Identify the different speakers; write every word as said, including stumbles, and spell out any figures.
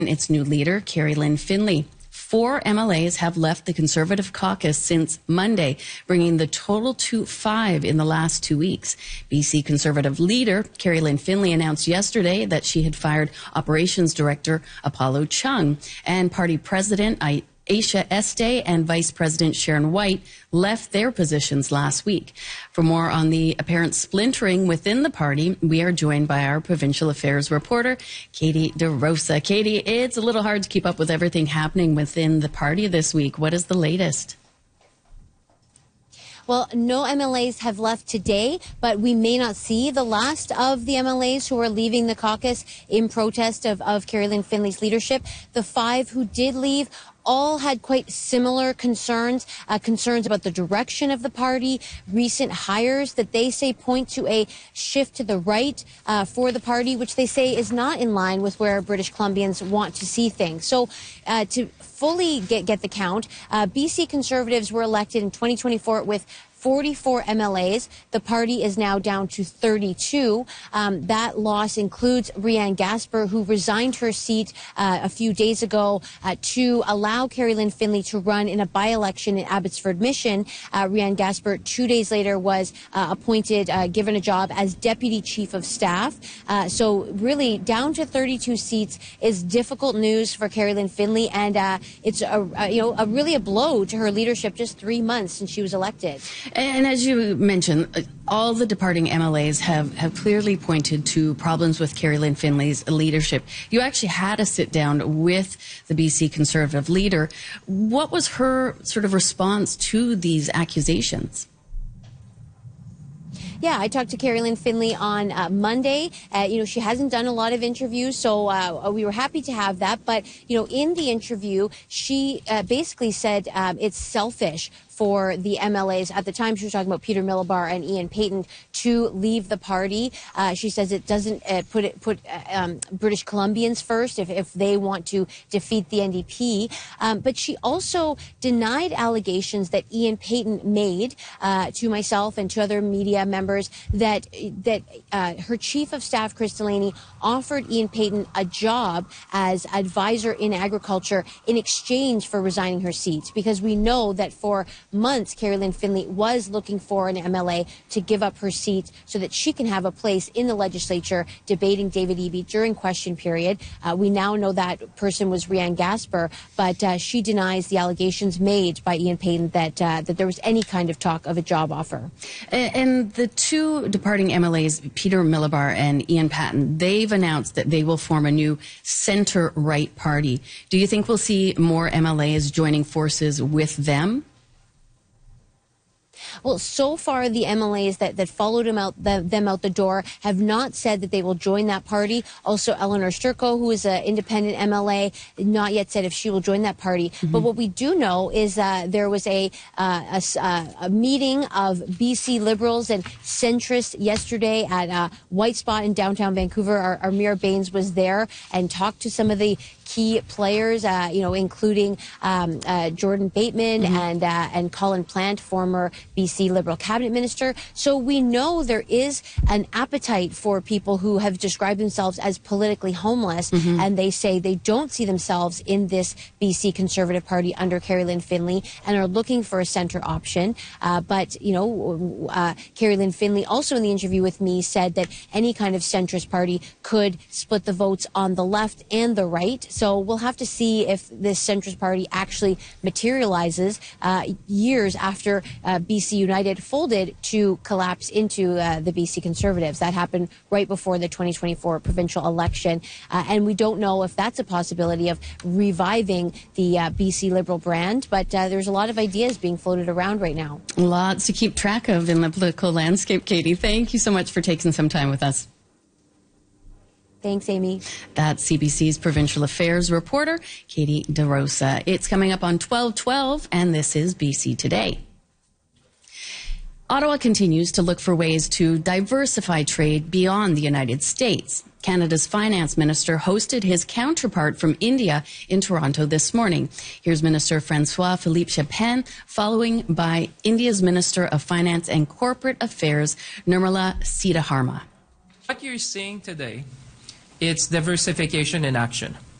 Speaker 1: its new leader, Carrie Lynn Finley. Four M L As have left the Conservative caucus since Monday, bringing the total to five in the last two weeks. B C Conservative leader Carrie Lynn Finley announced yesterday that she had fired Operations Director Apollo Chung, and Party President Aisha Este and Vice President Sharon White left their positions last week. For more on the apparent splintering within the party, we are joined by our provincial affairs reporter, Katie DeRosa. Katie, it's a little hard to keep up with everything happening within the party this week. What is the latest?
Speaker 2: Well, no M L As have left today, but we may not see the last of the M L As who are leaving the caucus in protest of, of Carrie Lynn Finley's leadership. The five who did leave all had quite similar concerns, uh, concerns about the direction of the party, recent hires that they say point to a shift to the right uh, for the party, which they say is not in line with where British Columbians want to see things. So uh, to fully get, get the count, uh, B C Conservatives were elected in twenty twenty-four with forty-four M L As. The party is now down to thirty-two. Um, that loss includes Rianne Gasper, who resigned her seat uh, a few days ago uh, to allow Carrie Lynn Finley to run in a by-election in Abbotsford Mission. Uh, Rianne Gasper, two days later, was uh, appointed, uh, given a job as Deputy Chief of Staff. Uh, so really, down to thirty-two seats is difficult news for Carrie Lynn Finley, and uh, it's a, a, you know a really a blow to her leadership just three months since she was elected.
Speaker 1: And as you mentioned, all the departing M L As have, have clearly pointed to problems with Carrie Lynn Finley's leadership. You actually had a sit down with the B C Conservative leader. What was her sort of response to these accusations?
Speaker 2: Yeah, I talked to Carrie Lynn Finley on uh, Monday. Uh, you know, she hasn't done a lot of interviews, so uh, we were happy to have that. But, you know, in the interview, she uh, basically said um, it's selfish for the M L As. At the time, she was talking about Peter Millibar and Ian Paton to leave the party. Uh, she says it doesn't uh, put it, put uh, um, British Columbians first if, if they want to defeat the N D P. Um, but she also denied allegations that Ian Paton made uh, to myself and to other media members that that uh, her chief of staff, Chris Delaney, offered Ian Paton a job as advisor in agriculture in exchange for resigning her seat, because we know that for months, Carrie Lynn Finley was looking for an M L A to give up her seat so that she can have a place in the legislature debating David Eby during question period. Uh, we now know that person was Rianne Gasper, but uh, she denies the allegations made by Ian Paton that uh, that there was any kind of talk of a job offer.
Speaker 1: And the two departing M L As, Peter Millibar and Ian Paton, they've announced that they will form a new center-right party. Do you think we'll see more M L As joining forces with them?
Speaker 2: Well, so far, the M L As that, that followed him out, the, them out the door have not said that they will join that party. Also, Eleanor Sturko, who is an independent M L A, not yet said if she will join that party. Mm-hmm. But what we do know is uh, there was a, uh, a, a meeting of B C Liberals and centrists yesterday at uh, White Spot in downtown Vancouver. Our, our Mira Baines was there and talked to some of the key players, uh, you know, including um, uh, Jordan Bateman mm-hmm. and uh, and Colin Plant, former B C Liberal cabinet minister. So we know there is an appetite for people who have described themselves as politically homeless, mm-hmm. and they say they don't see themselves in this B C Conservative Party under Carrie Lynn Finley and are looking for a centre option. Uh, but, you know, uh, Carrie Lynn Finley also in the interview with me said that any kind of centrist party could split the votes on the left and the right. So we'll have to see if this centrist party actually materializes uh, years after uh, B C United folded to collapse into uh, the B C Conservatives. That happened right before the twenty twenty-four provincial election. Uh, and we don't know if that's a possibility of reviving the uh, B C Liberal brand. But uh, there's a lot of ideas being floated around right now.
Speaker 1: Lots to keep track of in the political landscape, Katie. Thank you so much for taking some time with us.
Speaker 2: Thanks, Amy.
Speaker 1: That's C B C's provincial affairs reporter, Katie DeRosa. It's coming up on twelve twelve, and this is B C Today. Ottawa continues to look for ways to diversify trade beyond the United States. Canada's finance minister hosted his counterpart from India in Toronto this morning. Here's Minister Francois-Philippe Chapin, following by India's Minister of Finance and Corporate Affairs, Nirmala Sitharaman.
Speaker 3: What you're seeing today, it's diversification in action.